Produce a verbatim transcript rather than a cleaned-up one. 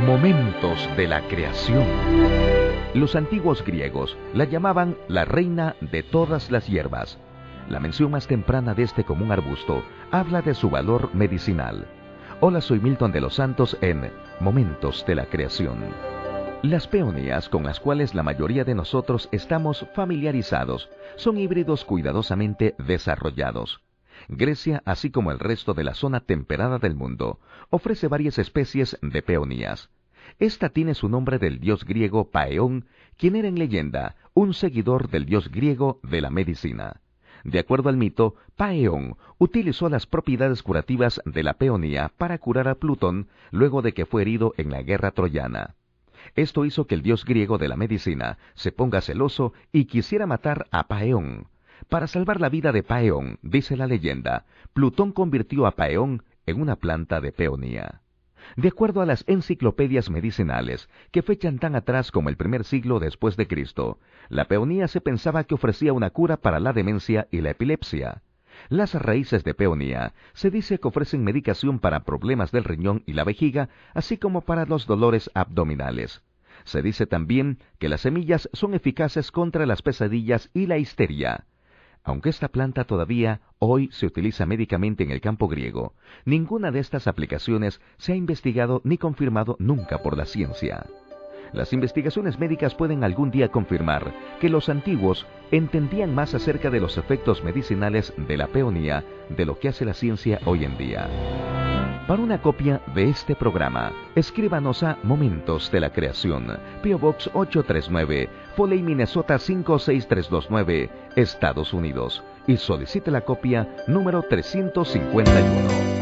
Momentos de la creación. Los antiguos griegos la llamaban la reina de todas las hierbas. La mención más temprana de este común arbusto habla de su valor medicinal. Hola, soy Milton de los Santos en Momentos de la Creación. Las peonías, con las cuales la mayoría de nosotros estamos familiarizados, son híbridos cuidadosamente desarrollados. Grecia, así como el resto de la zona temperada del mundo, ofrece varias especies de peonías. Esta tiene su nombre del dios griego Paeón, quien era en leyenda un seguidor del dios griego de la medicina. De acuerdo al mito, Paeón utilizó las propiedades curativas de la peonía para curar a Plutón luego de que fue herido en la guerra troyana. Esto hizo que el dios griego de la medicina se ponga celoso y quisiera matar a Paeón. Para salvar la vida de Paeón, dice la leyenda, Plutón convirtió a Paeón en una planta de peonía. De acuerdo a las enciclopedias medicinales, que fechan tan atrás como el primer siglo después de Cristo, la peonía se pensaba que ofrecía una cura para la demencia y la epilepsia. Las raíces de peonía se dice que ofrecen medicación para problemas del riñón y la vejiga, así como para los dolores abdominales. Se dice también que las semillas son eficaces contra las pesadillas y la histeria. Aunque esta planta todavía hoy se utiliza médicamente en el campo griego, ninguna de estas aplicaciones se ha investigado ni confirmado nunca por la ciencia. Las investigaciones médicas pueden algún día confirmar que los antiguos entendían más acerca de los efectos medicinales de la peonía de lo que hace la ciencia hoy en día. Para una copia de este programa, escríbanos a Momentos de la Creación, P O Box ocho tres nueve, Foley, Minnesota cinco seis tres dos nueve, Estados Unidos, y solicite la copia número trescientos cincuenta y uno.